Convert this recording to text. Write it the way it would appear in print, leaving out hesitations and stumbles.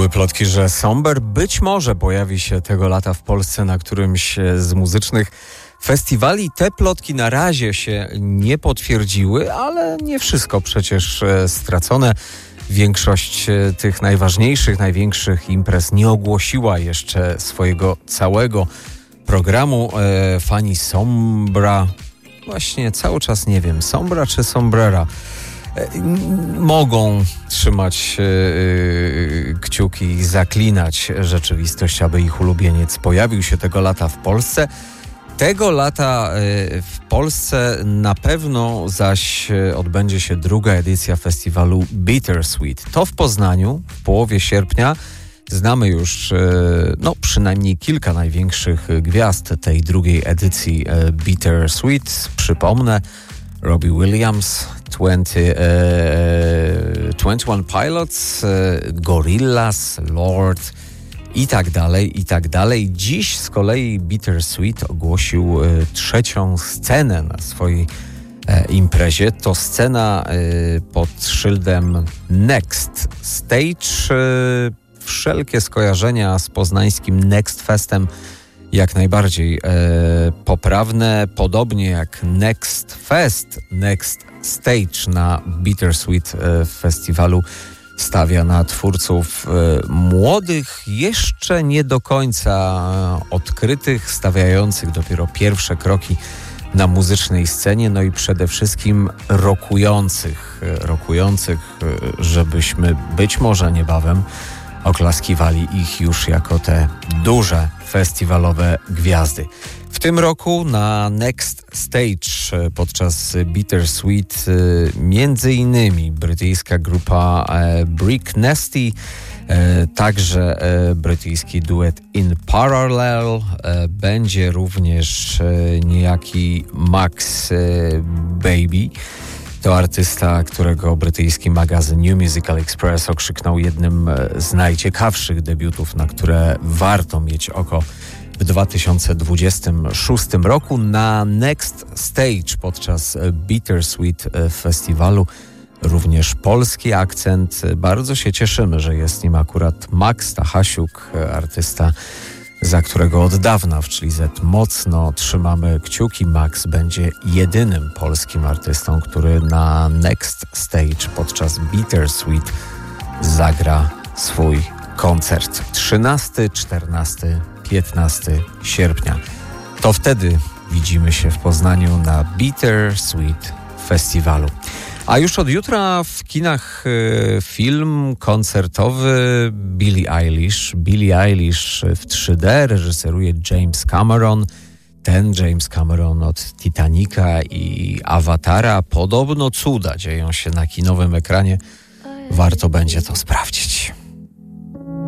Były plotki, że Somber być może pojawi się tego lata w Polsce na którymś z muzycznych festiwali. Te plotki na razie się nie potwierdziły, ale nie wszystko przecież stracone. Większość tych najważniejszych, największych imprez nie ogłosiła jeszcze swojego całego programu. Fani Sombra, właśnie cały czas nie wiem, Sombra czy Sombrera, mogą trzymać kciuki i zaklinać rzeczywistość, aby ich ulubieniec pojawił się tego lata w Polsce. Tego lata w Polsce na pewno zaś odbędzie się druga edycja festiwalu Bittersweet. To w Poznaniu w połowie sierpnia. Znamy już przynajmniej kilka największych gwiazd tej drugiej edycji Bittersweet. Przypomnę, Robbie Williams, 21 Pilots, Gorillaz, Lord i tak dalej. Dziś z kolei Bittersweet ogłosił trzecią scenę na swojej imprezie. To scena pod szyldem Next Stage. Wszelkie skojarzenia z poznańskim Next Festem jak najbardziej poprawne. Podobnie jak Next Fest, Next Stage na Bittersweet festiwalu stawia na twórców młodych, jeszcze nie do końca odkrytych, stawiających dopiero pierwsze kroki na muzycznej scenie, no i przede wszystkim rockujących, żebyśmy być może niebawem oklaskiwali ich już jako te duże festiwalowe gwiazdy. W tym roku na Next Stage podczas Bittersweet między innymi brytyjska grupa Brick Nasty, także brytyjski duet In Parallel, będzie również niejaki Max Baby. To artysta, którego brytyjski magazyn New Musical Express okrzyknął jednym z najciekawszych debiutów, na które warto mieć oko w 2026 roku. Na Next Stage podczas Bittersweet Festiwalu również polski akcent. Bardzo się cieszymy, że jest nim akurat Max Stachasiuk, artysta, za którego od dawna w Chili Z mocno trzymamy kciuki. Max będzie jedynym polskim artystą, który na Next Stage podczas Bittersweet zagra swój koncert. 13, 14, 15 sierpnia. To wtedy widzimy się w Poznaniu na Bittersweet Festiwalu. A już od jutra w kinach film koncertowy Billie Eilish. Billie Eilish w 3D reżyseruje James Cameron. Ten James Cameron od Titanica i Awatara. Podobno cuda dzieją się na kinowym ekranie. Warto będzie to sprawdzić.